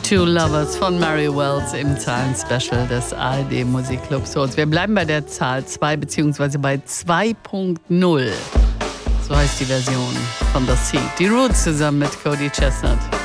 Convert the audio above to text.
Two Lovers von Mary Wells im Zahlen-Special des ARD Musikclubs. So, wir bleiben bei der Zahl 2 bzw. bei 2.0. So heißt die Version von The Seed. Die Roots zusammen mit Cody Chestnut.